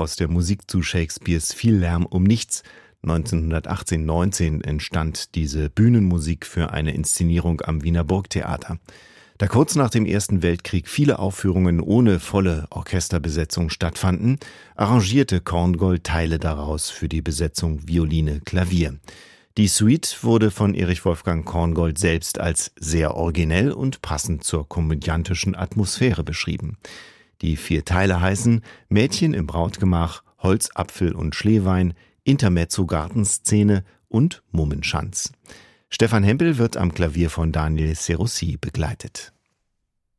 aus der Musik zu Shakespeares Viel Lärm um nichts. 1918/19 entstand diese Bühnenmusik für eine Inszenierung am Wiener Burgtheater. Da kurz nach dem Ersten Weltkrieg viele Aufführungen ohne volle Orchesterbesetzung stattfanden, arrangierte Korngold Teile daraus für die Besetzung Violine, Klavier. Die Suite wurde von Erich Wolfgang Korngold selbst als sehr originell und passend zur komödiantischen Atmosphäre beschrieben. Die 4 Teile heißen Mädchen im Brautgemach, Holz, Apfel und Schleewein, Intermezzo Gartenszene und Mummenschanz. Stefan Hempel wird am Klavier von Daniel Serussi begleitet.